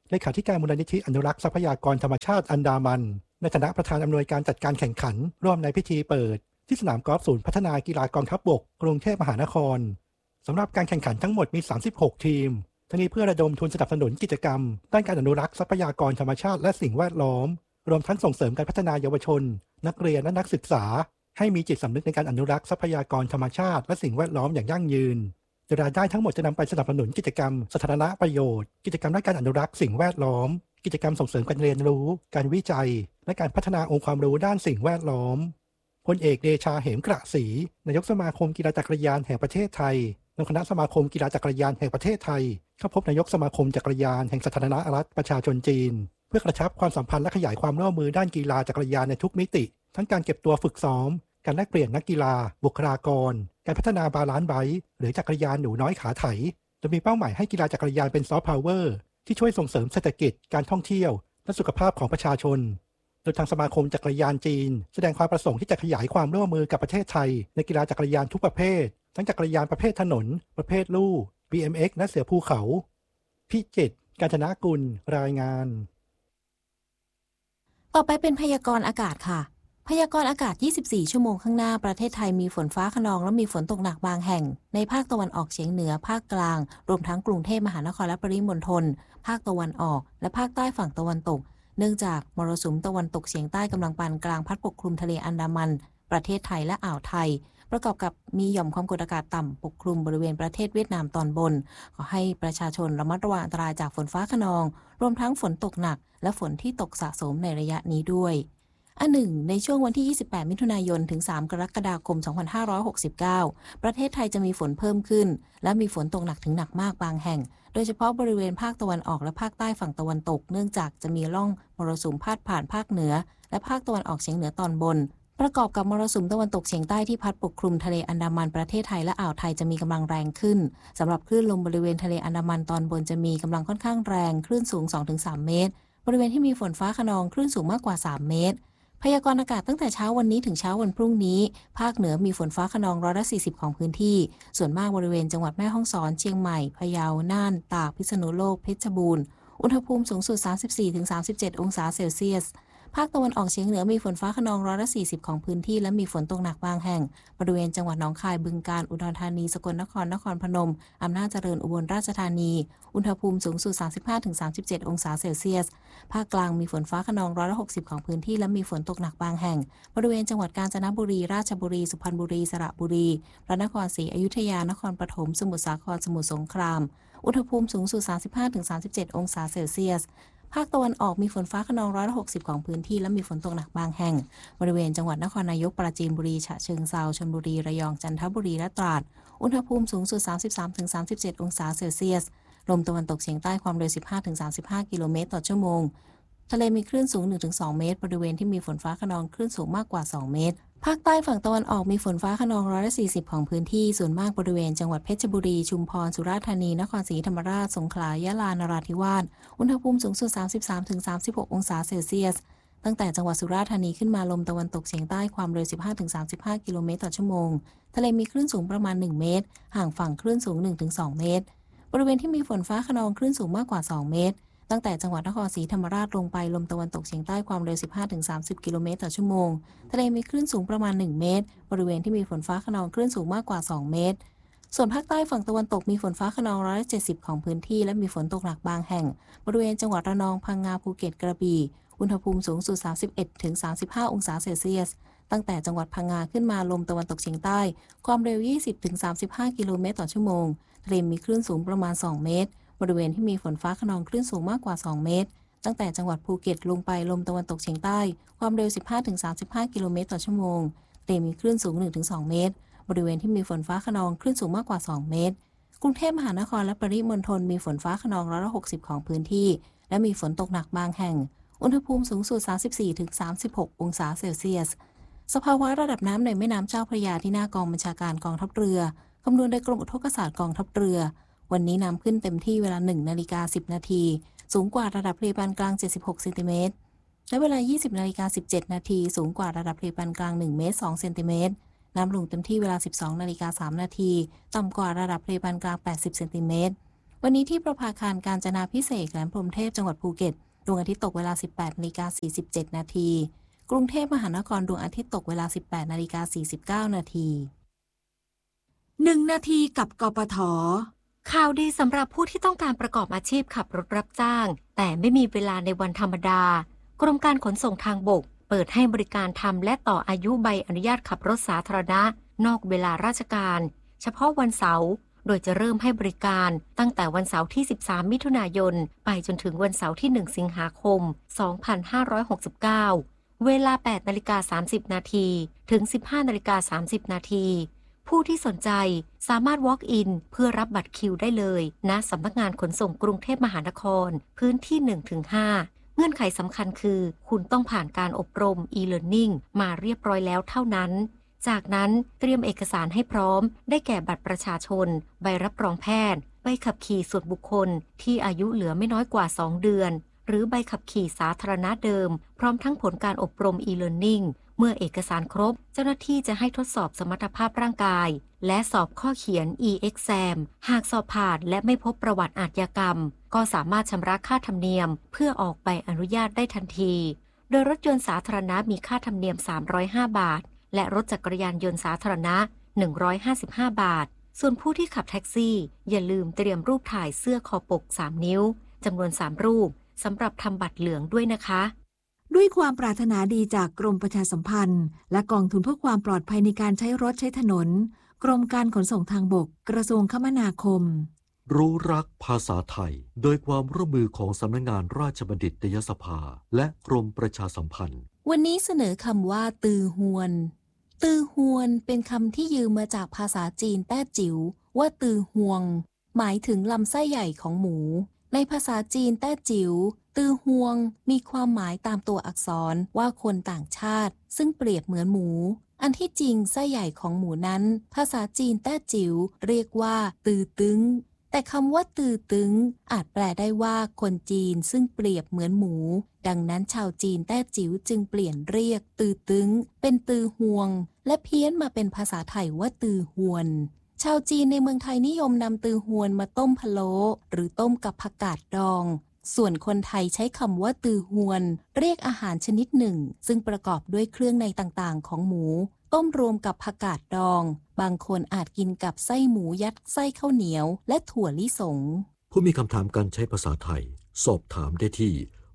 เลขาธิการมูลนิธิอนุรักษ์ทรัพยากรธรรมชาติอันดามันในฐานะประธานอำนวยการจัดการแข่งขันร่วมในพิธีเปิดที่สนามกอล์ฟศูนย์พัฒนากีฬากองทัพบกกรุงเทพมหานครสำหรับการแข่งขันทั้งหมดมี36ทีมทั้งนี้เพื่อระดมทุนสนับสนุนกิจกรรมด้านการอนุรักษ์ทรัพยากรธรรมชาติและสิ่งแวดล้อมรวมทั้งส่งเสริมการพัฒนาเยาวชนนักเรียนและนักศึกษาให้มีจิตสำนึกในการอนุรักษ์ทรัพยากรธรรมชาติและสิ่งแวดล้อมอย่างยั่งยืนโดยรายได้ทั้งหมดจะนำไปสนับสนุนกิจกรรมสาธารณประโยชน์กิจกรรมด้านการอนุรักษ์สิ่งแวดล้อมกิจกรรมส่งเสริมการเรียนรู้การวิจัยและการพัฒนาองค์ความรู้ด้านสิ่งแวดล้อมพลเอกเดชาเหมกระศรีนายกสมาคมกีฬาจักรยานแห่งประเทศไทยนำคณะสมาคมกีฬาจักรยานแห่งประเทศไทยเข้าพบนายกสมาคมจักรยานแห่งสาธารณรัฐประชาชนจีนเพื่อกระชับความสัมพันธ์และขยายความร่วมมือด้านกีฬาจักรยานในทุกมิติทั้งการเก็บตัวฝึกซ้อมการแลกเปลี่ยนนักกีฬาบุคลากรการพัฒนาบาลานซ์ไบค์หรือจักรยานหนูน้อยขาไถจะมีเป้าหมายให้กีฬาจักรยานเป็นซอฟต์พาวเวอร์ที่ช่วยส่งเสริมเศรษฐกิจการท่องเที่ยวและสุขภาพของประชาชนโดยทางสมาคมจักรยานจีนแสดงความประสงค์ที่จะขยายความร่วมมือกับประเทศไทยในกีฬาจักรยานทุกประเภททั้งจักรยานประเภทถนนประเภทลู่ BMX และเสือภูเขาพิจิตร กาญจนกุลรายงานต่อไปเป็นพยากรณ์อากาศค่ะพยากรณ์อากาศ24ชั่วโมงข้างหน้าประเทศไทยมีฝนฟ้าคะนองและมีฝนตกหนักบางแห่งในภาคตะวันออกเฉียงเหนือภาคกลางรวมทั้งกรุงเทพมหานครและปริมณฑลภาคตะวันออกและภาคใต้ฝั่งตะวันตกเนื่องจากมรสุมตะวันตกเฉียงใต้กำลังปานกลางพัดปกคลุมทะเลอันดามันประเทศไทยและอ่าวไทยประกอบกับมีหย่อมความกดอากาศต่ำปกคลุมบริเวณประเทศเวียดนามตอนบนขอให้ประชาชนระมัดระวังอันตรายจากฝนฟ้าคะนองรวมทั้งฝนตกหนักและฝนที่ตกสะสมในระยะนี้ด้วยอันหนึ่งในช่วงวันที่28มิถุนายนถึง3กรกฎาคม2569ประเทศไทยจะมีฝนเพิ่มขึ้นและมีฝนตกหนักถึงหนักมากบางแห่งโดยเฉพาะบริเวณภาคตะวันออกและภาคใต้ฝั่งตะวันตกเนื่องจากจะมีร่องมรสุมพาดผ่านภาคเหนือและภาคตะวันออกเฉียงเหนือตอนบนประกอบกับมรสุมตะวันตกเฉียงใต้ที่พัดปกคลุมทะเลอันดามันประเทศไทยและอ่าวไทยจะมีกำลังแรงขึ้นสำหรับคลื่นลมบริเวณทะเลอันดามันตอนบนจะมีกำลังค่อนข้างแรงคลื่นสูง 2-3 เมตรบริเวณที่มีฝนฟ้าคะนองคลื่นสูงมากกว่า3 เมตรพยากรณ์อากาศตั้งแต่เช้าวันนี้ถึงเช้าวันพรุ่งนี้ภาคเหนือมีฝนฟ้าคะนอง140ของพื้นที่ส่วนมากบริเวณจังหวัดแม่ฮ่องสอนเชียงใหม่พะเยาน่านตากพิษณุโลกเพชรบูรณ์อุณหภูมิสูงสุด 34-37 องศาเซลเซียสภาคตะวันออกเฉียงเหนือมีฝนฟ้าคะนอง140ของพื้นที่และมีฝนตกหนักบางแห่งบริเวณจังหวัดหนองคายบึงกาฬอุดรธานีสกลนครนครพนมอำนาจเจริญอุบลราชธานีอุณหภูมิสูงสุด 35-37 องศาเซลเซียสภาคกลางมีฝนฟ้าคะนอง160ของพื้นที่และมีฝนตกหนักบางแห่งบริเวณจังหวัดกาญจนบุรีราชบุรีสุพรรณบุรีสระบุรีพระนครศรีอยุธยานครปฐมสมุทรสาครสมุทรสงครามอุณหภูมิสูงสุด 35-37 องศาเซลเซียสภาคตะวันออกมีฝนฟ้าคะนอง160ของพื้นที่และมีฝนตกหนักบางแห่งบริเวณจังหวัดนครนายกปราจีนบุรีฉะเชิงเทราชลบุรีระยองจันทบุรีและตราดอุณหภูมิสูงสุด 33-37 องศาเซลเซียสลมตะวันตกเฉียงใต้ความเร็ว 15-35 กิโลเมตรต่อชั่วโมงทะเลมีคลื่นสูง 1-2 เมตรบริเวณที่มีฝนฟ้าคะนองคลื่นสูงมากกว่า2 เมตรภาคใต้ฝั่งตะวันออกมีฝนฟ้าคะนอง140ของพื้นที่ส่วนมากบริเวณจังหวัดเพชรบุรีชุมพรสุราษฎร์ธานีนครศรีธรรมราชสงขลายะลานราธิวาสอุณหภูมิสูงสุด 33-36 องศาเซลเซียสตั้งแต่จังหวัดสุราษฎร์ธานีขึ้นมาลมตะวันตกเฉียงใต้ความเร็ว 15-35 กิโลเมตรต่อชั่วโมงทะเลมีคลื่นสูงประมาณ1 เมตรห่างฝั่งคลื่นสูง 1-2 เมตรบริเวณที่มีฝนฟ้าคะนองคลื่นสูงมากกว่า2 เมตรตั้งแต่จังหวัดนครศรีธรรมราชลงไปลมตะวันตกเฉียงใต้ความเร็ว 15-30 กิโลเมตรต่อชั่วโมงทะเลมีคลื่นสูงประมาณ1 เมตรบริเวณที่มีฝนฟ้าคะนองคลื่นสูงมากกว่า2 เมตรส่วนภาคใต้ฝั่งตะวันตกมีฝนฟ้าคะนอง170ของพื้นที่และมีฝนตกหนักบางแห่งบริเวณจังหวัดระนองพังงาภูเก็ตกระบี่อุณหภูมิสูงสุด 31-35 องศาเซลเซียสตั้งแต่จังหวัดพังงาขึ้นมาลมตะวันตกเฉียงใต้ความเร็ว 20-35 กิโลเมตรต่อชั่วโมงทะเลมีคลื่นสูงประมาณ2 เมตรบริเวณที่มีฝนฟ้าคะนองคลื่นสูงมากกว่า2 เมตรตั้งแต่จังหวัดภูเก็ตลงไปลมตะวันตกเฉียงใต้ความเร็ว 15-35 กิโลเมตรต่อชั่วโมงทะเลมีคลื่นสูง 1-2 เมตรบริเวณที่มีฝนฟ้าคะนองคลื่นสูงมากกว่า2 เมตรกรุงเทพมหานครและปริมณฑลมีฝนฟ้าคะนอง160ของพื้นที่และมีฝนตกหนักบางแห่งอุณหภูมิสูงสุด 34-36 องศาเซลเซียสสภาวะระดับน้ำในแม่น้ำเจ้าพระยาที่หน้ากองบัญชาการกองทัพเรือคำนวณโดยกรมอุทกศาสตร์กองทัพเรือวันนี้น้ำขึ้นเต็มที่เวลา 1:10 นาทีสูงกว่าระดับทะเลปานกลาง76เซนติเมตรและเวลา 20:17 นาทีสูงกว่าระดับทะเลปานกลาง1 เมตร 2 เซนติเมตรน้ำลงเต็มที่เวลา 12:03 นาทีต่ำกว่าระดับทะเลปานกลาง80เซนติเมตรวันนี้ที่ประภาคารกาญจนาภิเษกแหลมพรหมเทพจังหวัดภูเก็ตดวงอาทิตย์ตกเวลา 18:47 นาทีกรุงเทพมหานครดวงอาทิตย์ตกเวลา 18:49 นาที 1 นาทีกับกปท.ข่าวดีสำหรับผู้ที่ต้องการประกอบอาชีพขับรถรับจ้างแต่ไม่มีเวลาในวันธรรมดากรมการขนส่งทางบกเปิดให้บริการทำและต่ออายุใบอนุญาตขับรถสาธารณะนอกเวลาราชการเฉพาะวันเสาร์โดยจะเริ่มให้บริการตั้งแต่วันเสาร์ที่ 13 มิถุนายนไปจนถึงวันเสาร์ที่ 1 สิงหาคม 2569 เวลา 8:30 นาทีถึง 15:30 นาทีผู้ที่สนใจสามารถ walk in เพื่อรับบัตรคิวได้เลยณสำนักงานขนส่งกรุงเทพมหานครพื้นที่ 1-5 เงื่อนไขสำคัญคือคุณต้องผ่านการอบรม e-learning มาเรียบร้อยแล้วเท่านั้นจากนั้นเตรียมเอกสารให้พร้อมได้แก่บัตรประชาชนใบรับรองแพทย์ใบขับขี่ส่วนบุคคลที่อายุเหลือไม่น้อยกว่า 2 เดือนหรือใบขับขี่สาธารณะเดิมพร้อมทั้งผลการอบรม e-learning เมื่อเอกสารครบเจ้าหน้าที่จะให้ทดสอบสมรรถภาพร่างกายและสอบข้อเขียน e-exam หากสอบผ่านและไม่พบประวัติอาชญากรรมก็สามารถชำระค่าธรรมเนียมเพื่อออกใบอนุญาตได้ทันทีโดยรถยนต์สาธารณะมีค่าธรรมเนียม305 บาทและรถจักรยานยนต์สาธารณะ155 บาทส่วนผู้ที่ขับแท็กซี่อย่าลืมเตรียมรูปถ่ายเสื้อคอปก3 นิ้วจำนวน3 รูปสำหรับทำบัตรเหลืองด้วยนะคะด้วยความปรารถนาดีจากกรมประชาสัมพันธ์และกองทุนเพื่อความปลอดภัยในการใช้รถใช้ถนนกรมการขนส่งทางบกกระทรวงคมนาคมรู้รักภาษาไทยโดยความร่วมมือของสำนักงานราชบัณฑิตยสภาและกรมประชาสัมพันธ์วันนี้เสนอคำว่าตือฮวนตือฮวนเป็นคำที่ยืมมาจากภาษาจีนแต้จิ๋วว่าตือฮวงหมายถึงลำไส้ใหญ่ของหมูในภาษาจีนแต้จิ๋วตือฮวงมีความหมายตามตัวอักษรว่าคนต่างชาติซึ่งเปรียบเหมือนหมูอันที่จริงไส้ใหญ่ของหมูนั้นภาษาจีนแต้จิ๋วเรียกว่าตือตึงแต่คำว่าตือตึงอาจแปลได้ว่าคนจีนซึ่งเปรียบเหมือนหมูดังนั้นชาวจีนแต้จิ๋วจึงเปลี่ยนเรียกตือตึงเป็นตือฮวงและเพี้ยนมาเป็นภาษาไทยว่าตือฮวนชาวจีนในเมืองไทยนิยมนำตือฮวนมาต้มพะโล้หรือต้มกับผักกาดดองส่วนคนไทยใช้คำว่าตือฮวนเรียกอาหารชนิดหนึ่งซึ่งประกอบด้วยเครื่องในต่างๆของหมูต้มรวมกับผักกาดดองบางคนอาจกินกับไส้หมูยัดไส้ข้าวเหนียวและถั่วลิสงผู้มีคำถามการใช้ภาษาไทยสอบถามได้ที่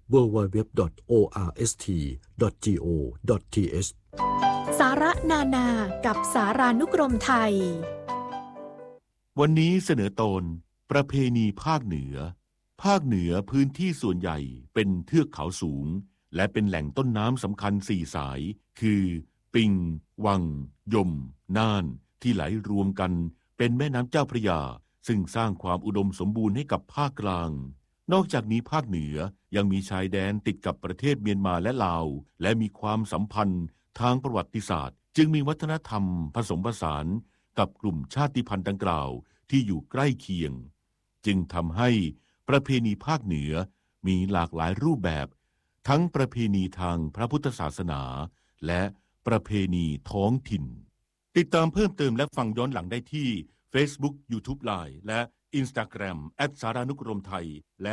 www.orst.go.th สาระนานากับสารานุกรมไทยวันนี้เสนอตอนประเพณีภาคเหนือภาคเหนือพื้นที่ส่วนใหญ่เป็นเทือกเขาสูงและเป็นแหล่งต้นน้ำสำคัญ4 สายคือปิงวังยมน่านที่ไหลรวมกันเป็นแม่น้ำเจ้าพระยาซึ่งสร้างความอุดมสมบูรณ์ให้กับภาคกลางนอกจากนี้ภาคเหนือยังมีชายแดนติดกับประเทศเมียนมาและลาวและมีความสัมพันธ์ทางประวัติศาสตร์จึงมีวัฒนธรรมผสมผสานกับกลุ่มชาติพันธุ์ดังกล่าวที่อยู่ใกล้เคียงจึงทำให้ประเพณีภาคเหนือมีหลากหลายรูปแบบทั้งประเพณีทางพระพุทธศาสนาและประเพณีท้องถิ่นติดตามเพิ่มเติมและฟังย้อนหลังได้ที่ Facebook YouTube Line และ Instagram @saranukromthai และ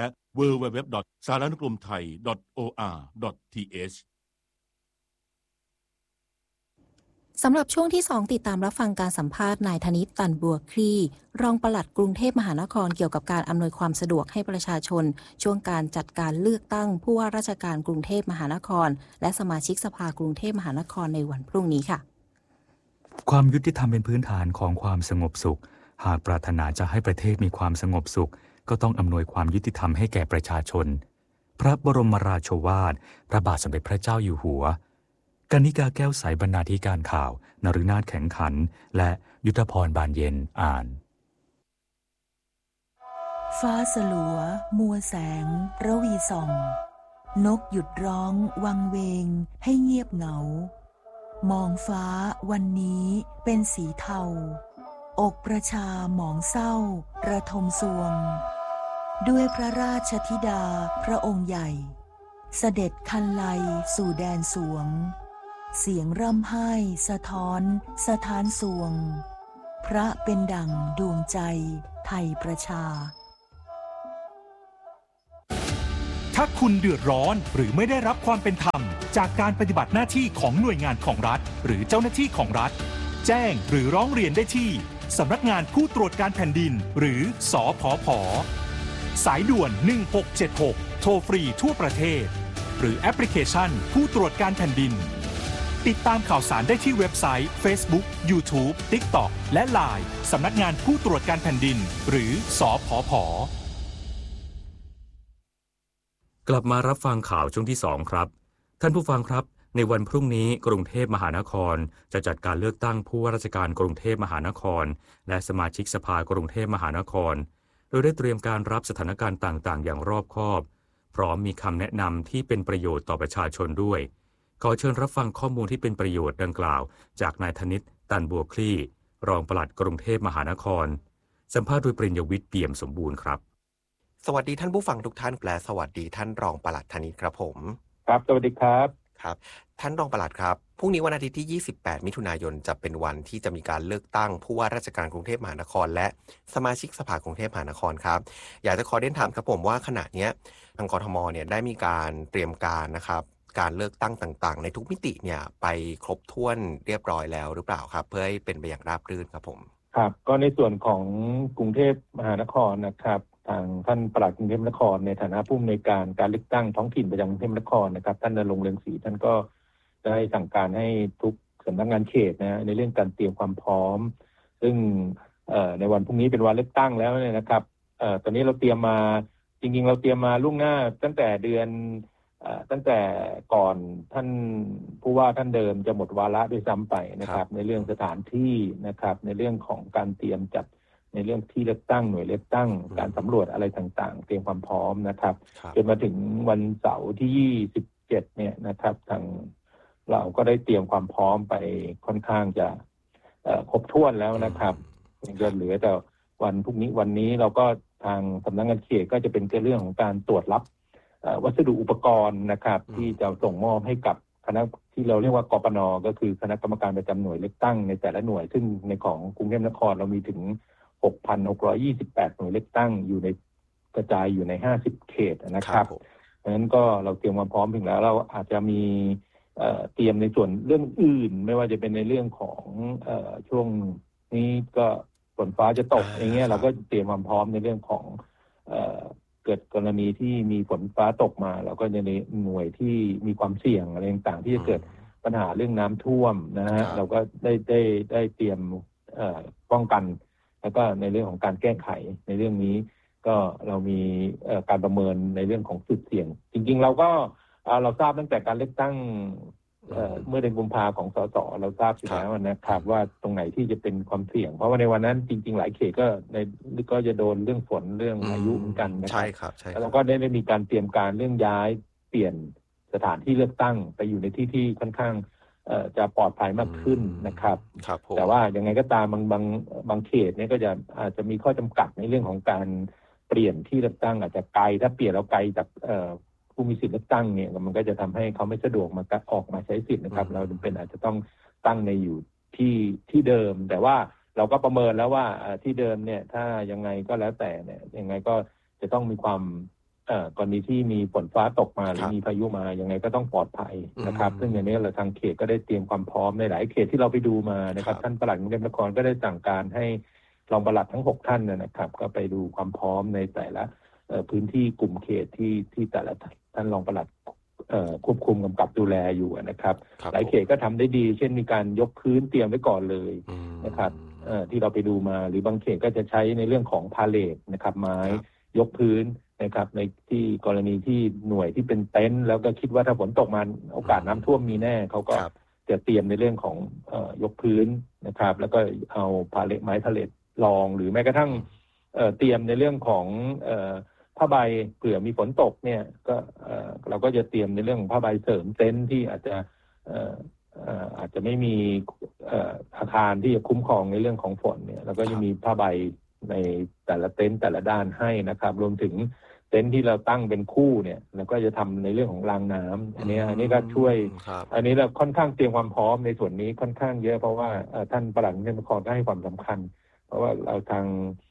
www.saranukromthai.or.th สำหรับช่วงที่ 2 ติดตามรับฟังการสัมภาษณ์นายธนิต ตันบัวคลี่รองปลัดกรุงเทพมหานครเกี่ยวกับการอำนวยความสะดวกให้ประชาชนช่วงการจัดการเลือกตั้งผู้ว่าราชการกรุงเทพมหานครและสมาชิกสภากรุงเทพมหานครในวันพรุ่งนี้ค่ะความยุติธรรมเป็นพื้นฐานของความสงบสุขหากปรารถนาจะให้ประเทศมีความสงบสุขก็ต้องอำนวยความยุติธรรมให้แก่ประชาชนพระบรมราโชวาทพระบาทสมเด็จพระเจ้าอยู่หัวกนิกาแก้วใสบรรณาธิการข่าวนฤนาถแข็งขันและยุทธพรบานเย็นอ่านฟ้าสลัวมัวแสงระวีส่องนกหยุดร้องวังเวงให้เงียบเหงามองฟ้าวันนี้เป็นสีเทาอกประชาหมองเศร้าระทมสวงด้วยพระราชธิดาพระองค์ใหญ่เสด็จคันไลสู่แดนสวงเสียงร่ำไห้สะท้อนสถานสวงพระเป็นดั่งดวงใจไทยประชาถ้าคุณเดือดร้อนหรือไม่ได้รับความเป็นธรรมจากการปฏิบัติหน้าที่ของหน่วยงานของรัฐหรือเจ้าหน้าที่ของรัฐแจ้งหรือร้องเรียนได้ที่สำนักงานผู้ตรวจการแผ่นดินหรือสผผ.สายด่วน1676โทรฟรีทั่วประเทศหรือแอปพลิเคชันผู้ตรวจการแผ่นดินติดตามข่าวสารได้ที่เว็บไซต์ Facebook YouTube TikTok และ LINE สำนักงานผู้ตรวจการแผ่นดินหรือสผผ. กลับมารับฟังข่าวช่วงที่2ครับท่านผู้ฟังครับในวันพรุ่งนี้กรุงเทพมหานครจะจัดการเลือกตั้งผู้ว่าราชการกรุงเทพมหานครและสมาชิกสภากรุงเทพมหานครโดยได้เตรียมการรับสถานการณ์ต่างๆอย่างรอบคอบพร้อมมีคำแนะนำที่เป็นประโยชน์ต่อประชาชนด้วยขอเชิญรับฟังข้อมูลที่เป็นประโยชน์ดังกล่าวจากนายธนิต ตันบัวคลี่รองปลัดกรุงเทพมหานครสัมภาษณ์โดยปริญญวิทย์เปี่ยมสมบูรณ์ครับสวัสดีท่านผู้ฟังทุกท่านและสวัสดีท่านรองปลัดธนิตครับผมครับสวัสดีครับครับท่านรองปลัดครับพรุ่งนี้วันอาทิตย์ที่28มิถุนายนจะเป็นวันที่จะมีการเลือกตั้งผู้ว่าราชการกรุงเทพมหานครและสมาชิกสภากรุงเทพมหานครครับอยากจะขอเรียนถามครับผมว่าขณะนี้ทางกทมเนี่ยได้มีการเตรียมการนะครับการเลือกตั้งต่างๆในทุกมิติเนี่ยไปครบถ้วนเรียบร้อยแล้วหรือเปล่าครับเพื่อให้เป็นไปอย่างราบรื่นครับผมครับก็ในส่วนของกรุงเทพมหานครนะครับทางท่านปลัดกรุงเทพมหานครในฐานะผู้อำนวยการเลือกตั้งท้องถิ่นประจำกรุงเทพมหานครนะครับท่านณรงค์เรืองศรีท่านก็ได้สั่งการให้ทุกสำนักงานเขตนะในเรื่องการเตรียมความพร้อมซึ่งในวันพรุ่งนี้เป็นวันเลือกตั้งแล้วเนี่ยนะครับตอนนี้เราเตรียมมาจริงๆเราเตรียมมาล่วงหน้าตั้งแต่เดือนตั้งแต่ก่อนท่านผู้ว่าท่านเดิมจะหมดวาระด้วยซ้ำไปนะครับในเรื่องสถานที่นะครับในเรื่องของการเตรียมจัดในเรื่องที่เลือกตั้งหน่วยเลือกตั้งการสำรวจอะไรต่างๆเตรียมความพร้อมนะครับจนมาถึงวันเสาร์ที่27เนี่ยนะครับทางเราก็ได้เตรียมความพร้อมไปค่อนข้างจะครบถ้วนแล้วนะครับยังเหลือแต่วันพรุ่งนี้วันนี้เราก็ทางสำนักงานเขตก็จะเป็นเรื่องของการตรวจรับวัสดุอุปกรณ์นะครับที่จะส่งมอบให้กับคณะที่เราเรียกว่ากปน.ก็คือคณะกรรมการประจำหน่วยเลือกตั้งในแต่ละหน่วยซึ่งในของกรุงเทพมหานครเรามีถึง 6,628 หน่วยเลือกตั้งอยู่ในกระจายอยู่ใน50เขตนะครับเพราะฉะนั้นก็เราเตรียมความพร้อมถึงแล้วเราอาจจะมีเตรียมในส่วนเรื่องอื่นไม่ว่าจะเป็นในเรื่องของช่วงนี้ก็ฝนฟ้าจะตกอย่างเงี้ยเราก็เตรียมความพร้อมในเรื่องของเกิดกรณีที่มีฝนฟ้าตกมาเราก็จะในหน่วยที่มีความเสี่ยงอะไรต่างๆที่จะเกิดปัญหาเรื่องน้ำท่วมนะฮะเราก็ได้เตรียมป้องกันแล้วก็ในเรื่องของการแก้ไขในเรื่องนี้ก็เรามีการประเมินในเรื่องของจุดเสี่ยงจริงๆเราก็เราทราบตั้งแต่การเลือกตั้งเมื่อเดือนกุมภาของสสเราทราบอยู่แล้วนะครับว่าตรงไหนที่จะเป็นความเสี่ยงเพราะว่าในวันนั้นจริงๆหลายเขตก็จะโดนเรื่องฝนเรื่องพายุเหมือนกันนะครับใช่ครับใช่แล้วเราก็ได้มีการเตรียมการเรื่องย้ายเปลี่ยนสถานที่เลือกตั้งไปอยู่ในที่ค่อนข้างจะปลอดภัยมากขึ้นนะครับแต่ว่ายังไงก็ตามบางเขตเนี่ยก็อาจจะมีข้อจำกัดในเรื่องของการเปลี่ยนที่เลือกตั้งอาจจะไกลถ้าเปลี่ยนเราไกลจากผู้มีสิทธิ์เลือกตั้งเนี่ยมันก็จะทำให้เขาไม่สะดวกมาออกมาใช้สิทธิ์นะครับเราจำเป็นอาจจะต้องตั้งในอยู่ที่เดิมแต่ว่าเราก็ประเมินแล้วว่าที่เดิมเนี่ยถ้ายังไงก็แล้วแต่เนี่ยยังไงก็จะต้องมีความกรณีที่มีฝนฟ้าตกมาหรือมีพายุมายังไงก็ต้องปลอดภัยนะครับซึ่งอย่างนี้เราทางเขตก็ได้เตรียมความพร้อมในหลายเขตที่เราไปดูมานะครับท่านปลัดกรุงเทพมหานครก็ได้สั่งการให้รองปลัดทั้ง6ท่านนะครับก็ไปดูความพร้อมในแต่ละพื้นที่กลุ่มเขตที่แต่ละท่านรองปลัดควบคุมกำกับดูแลอยู่นะครับหลายเขตก็ทำได้ดีเช่นมีการยกพื้นเตรียมไว้ก่อนเลยนะครับที่เราไปดูมาหรือบางเขตก็จะใช้ในเรื่องของพาเลทนะครับไม้ยกพื้นนะครับในที่กรณีที่หน่วยที่เป็นเต็นท์แล้วก็คิดว่าถ้าฝนตกมาโอกาสน้ำท่วมมีแน่เขาก็จะเตรียมในเรื่องของยกพื้นนะครับแล้วก็เอาพาเลทไม้พาเลทรองหรือแม้กระทั่งเตรียมในเรื่องของผ้าใบเผื่อมีฝนตกเนี่ยก็เราก็จะเตรียมในเรื่องของผ้าใบเสริมเต็นท์ที่อาจจะไม่มีอาคารที่จะคุ้มครองในเรื่องของฝนเนี่ยเราก็จะมีผ้าใบในแต่ละเต็นท์แต่ละด้านให้นะครับรวมถึงเต็นท์ที่เราตั้งเป็นคู่เนี่ยเราก็จะทำในเรื่องของรางน้ำอันนี้ก็ช่วยอันนี้เราค่อนข้างเตรียมความพร้อมในส่วนนี้ค่อนข้างเยอะเพราะว่าท่านปลัดกรุงเทพมหานครก็ให้ความสำคัญเพราะว่าเราทาง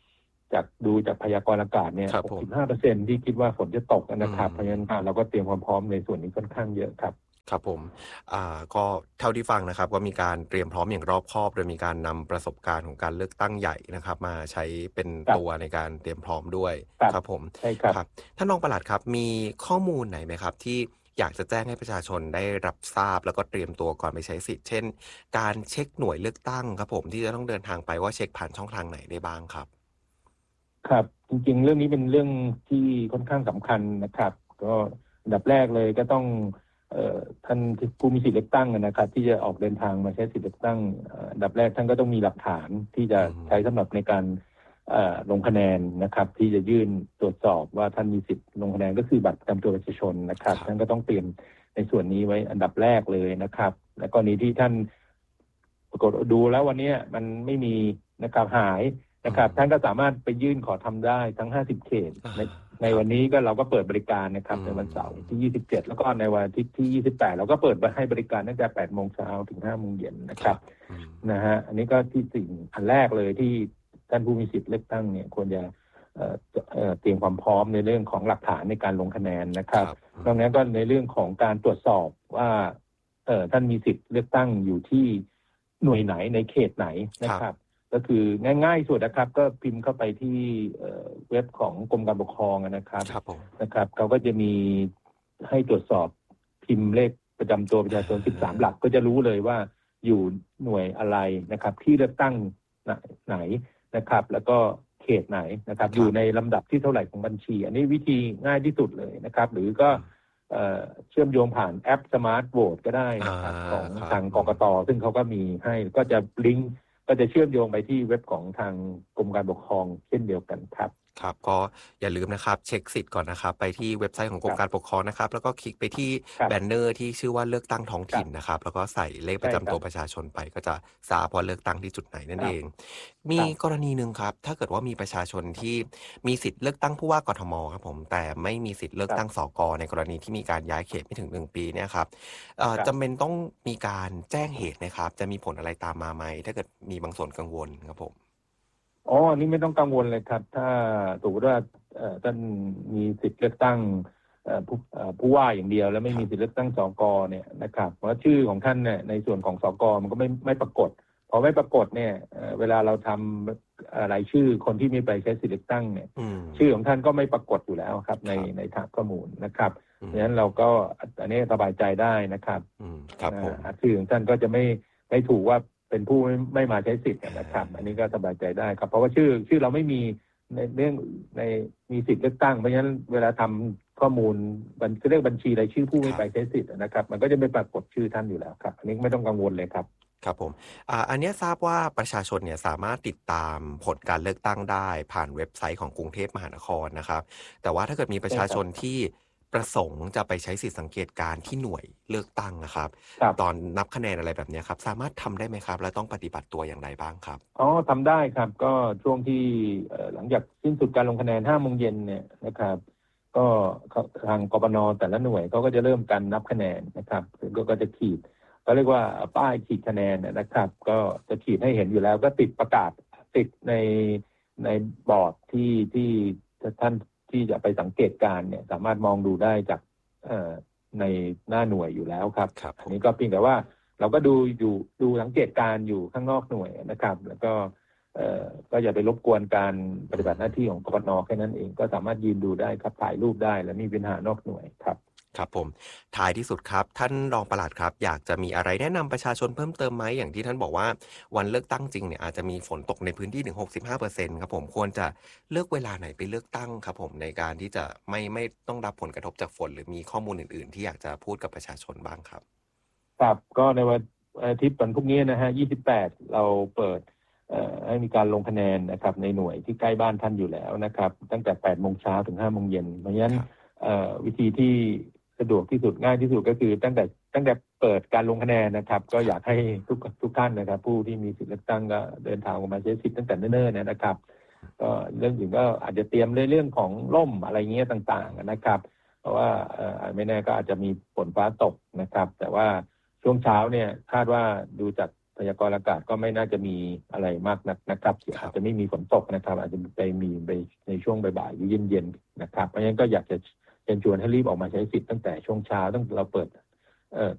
ดูจากพยากรณ์อากาศเนี่ย 65% ที่คิดว่าฝนจะตกนะครับเพราะฉะนั้นเราก็เตรียมความพร้อมในส่วนนี้ค่อนข้างเยอะครับครับผมก็เท่าที่ฟังนะครับว่ามีการเตรียมพร้อมอย่างรอบคอบโดยมีการนำประสบการณ์ของการเลือกตั้งใหญ่นะครับมาใช้เป็นตัวในการเตรียมพร้อมด้วยครับผมใช่ครับท่านรองปลัดครับมีข้อมูลไหนไหมครับที่อยากจะแจ้งให้ประชาชนได้รับทราบแล้วก็เตรียมตัวก่อนไปใช้สิทธิ์เช่นการเช็คหน่วยเลือกตั้งครับผมที่จะต้องเดินทางไปว่าเช็คผ่านช่องทางไหนได้บ้างครับครับจริงๆเรื่องนี้เป็นเรื่องที่ค่อนข้างสำคัญนะครับก็อันดับแรกเลยก็ต้องท่านผู้มีสิทธิเลือกตั้งนะครับที่จะออกเดินทางมาใช้สิทธิเลือกตั้งอันดับแรกท่านก็ต้องมีหลักฐานที่จะใช้สำหรับในการลงคะแนนนะครับที่จะยื่นตรวจสอบว่าท่านมีสิทธิ์ลงคะแนนก็คือบัตรประจำตัวประชาชนนะครับท่านก็ต้องเตรียมในส่วนนี้ไว้อันดับแรกเลยนะครับและกรณีที่ท่านปรากฏดูแล้ววันนี้มันไม่มีนะครับหายนะครับท่านก็สามารถไปยื่นขอทำได้ทั้ง50เขตในวันนี้ก็เราก็เปิดบริการนะครับในวันเสาร์ที่27แล้วก็ในวันอาทิตย์ที่28เราก็เปิดให้บริการตั้งแต่ 8:00 น.ถึง 5:00 น.นะครับนะฮะอันนี้ก็ที่สิ่งอันแรกเลยที่ท่านผู้มีสิทธิ์เลือกตั้งเนี่ยควรจะเตรียมความพร้อมในเรื่องของหลักฐานในการลงคะแนนนะครับนอกนั้นก็ในเรื่องของการตรวจสอบว่าท่านมีสิทธิ์เลือกตั้งอยู่ที่หน่วยไหนในเขตไหนนะครับก็คือง่ายๆสุดนะครับก็พิมพ์เข้าไปที่เว็บของกรมการปกครองนะครับนะครับเขาก็จะมีให้ตรวจสอบพิมพ์เลขประจำตัวประชาชน13หลักก็จะรู้เลยว่าอยู่หน่วยอะไรนะครับที่เลือกตั้งไหนนะครับแล้วก็เขตไหนนะครับอยู่ในลำดับที่เท่าไหร่ของบัญชีอันนี้วิธีง่ายที่สุดเลยนะครับหรือก็เชื่อมโยงผ่านแอปสมาร์ทโหวตก็ได้นะครับของทางกกต.ซึ่งเขาก็มีให้ก็จะลิงก์ก็จะเชื่อมโยงไปที่เว็บของทางกรมการปกครองเช่นเดียวกันครับครับก็อย่าลืมนะครับเช็คสิทธิ์ก่อนนะครับไปที่เว็บไซต์ของกรมการปกครองนะครับแล้วก็คลิกไปที่แบนเนอร์ที่ชื่อว่าเลือกตั้งท้องถิ่นนะครับแล้วก็ใส่เลขประจำตัวประชาชนไปก็จะทราบว่าเลือกตั้งที่จุดไหนนั่นเองมีกรณีนึงครับถ้าเกิดว่ามีประชาชนที่มีสิทธิ์เลือกตั้งผู้ว่ากทมครับผมแต่ไม่มีสิทธิ์เลือกตั้งสกในกรณีที่มีการย้ายเขตไม่ถึง1ปีเนี่ยครับจำเป็นต้องมีการแจ้งเหตุนะครับจะมีผลอะไรตามมาไหมถ้าเกิดมีบางส่วนกังวลครับผมอันนี้ไม่ต้องกังวลเลยครับถ้าสมมติว่าท่านมีสิทธิ์เลือกตั้งผู้ว่าอย่างเดียวแล้วไม่มีสิทธิ์เลือกตั้งสกเนี่ยนะครับเพราะชื่อของท่านเนี่ยในส่วนของสกมันก็ไม่ปรากฏพอไม่ปรากฏเนี่ยเวลาเราทำรายชื่อคนที่มีไปใช้สิทธิ์เลือกตั้งเนี่ยชื่อของท่านก็ไม่ปรากฏอยู่แล้วครับในฐานข้อมูลนะครับเพราะฉะนั้นเราก็อันนี้สบายใจได้นะครับชื่อของท่านก็จะไม่ถูกว่าเป็นผู้ไม่มาใช้สิทธิ์นะครับอันนี้ก็สบายใจได้ครับเพราะว่าชื่อเราไม่มีในเรื่องในมีสิทธิ์เลือกตั้งเพราะฉะนั้นเวลาทำข้อมูลเรียกบัญชีรายชื่อผู้ไม่ไปใช้สิทธิ์นะครับมันก็จะไม่ปรากฏชื่อท่านอยู่แล้วครับอันนี้ไม่ต้องกังวลเลยครับครับผมอันนี้ทราบว่าประชาชนเนี่ยสามารถติดตามผลการเลือกตั้งได้ผ่านเว็บไซต์ของกรุงเทพมหานครนะครับแต่ว่าถ้าเกิดมีประชาชนที่ประสงค์จะไปใช้สิทธิสังเกตการที่หน่วยเลือกตั้งนะครับตอนนับคะแนนอะไรแบบนี้ครับสามารถทำได้ไหมครับและต้องปฏิบัติตัวอย่างไรบ้างครับทำได้ครับก็ช่วงที่หลังจากสิ้นสุดการลงคะแนน 5 โมงเย็นเนี่ยนะครับก็ทางกปน.แต่ละหน่วยเขาก็จะเริ่มการนับคะแนนนะครับก็จะขีดเขาเรียกว่าป้ายขีดคะแนนนะครับก็จะขีดให้เห็นอยู่แล้วก็ติดประกาศติดในบอร์ดที่ท่านที่จะไปสังเกตการเนี่ยสามารถมองดูได้จากในหน้าหน่วยอยู่แล้วครับอันนี้ก็เพียงแต่ว่าเราก็ดูสังเกตการอยู่ข้างนอกหน่วยนะครับแล้วก็อย่าไปรบกวนการปฏิบัติหน้าที่ของกปน.แค่นั้นเองก็สามารถยืนดูได้ครับถ่ายรูปได้และมีปัญหานอกหน่วยครับครับผมท้ายที่สุดครับท่านรองปลัดครับอยากจะมีอะไรแนะนำประชาชนเพิ่มเติมไหมอย่างที่ท่านบอกว่าวันเลือกตั้งจริงเนี่ยอาจจะมีฝนตกในพื้นที่ถึง 65% ครับผมควรจะเลือกเวลาไหนไปเลือกตั้งครับผมในการที่จะไม่ต้องรับผลกระทบจากฝนหรือมีข้อมูลอื่นๆที่อยากจะพูดกับประชาชนบ้างครับครับก็ในวันอาทิตย์วันพรุ่งนี้นะฮะ28เราเปิดให้มีการลงคะแนนนะครับในหน่วยที่ใกล้บ้านท่านอยู่แล้วนะครับตั้งแต่ 8 โมงเช้าถึง 5 โมงเย็นเพราะฉะนั้นวิธีที่สะดวกที่สุดง่ายที่สุดก็คือตั้งแต่เปิดการลงคะแนนนะครับก็อยากให้ทุกท่านนะครับผู้ที่มีสิทธิเลือกตั้งก็เดินทางมาใช้สิทธิ์ตั้งแต่เนิ่นๆนะครับก็เรื่องอื่นก็อาจจะเตรียมเรื่องของร่มอะไรเงี้ยต่างๆนะครับเพราะว่าไม่แน่ก็อาจจะมีฝนฟ้าตกนะครับแต่ว่าช่วงเช้าเนี่ยคาดว่าดูจากสยากรณ์อากาศก็ไม่น่าจะมีอะไรมากนักนะครับอาจจะไม่มีฝนตกนะครับอาจจะมีในช่วงบ่ายๆหรือเย็นๆนะครับเพราะฉะนั้นก็อยากจะเชิญชวนให้รีบออกมาใช้สิทธิ์ตั้งแต่ช่วงเช้าตั้งแต่เราเปิด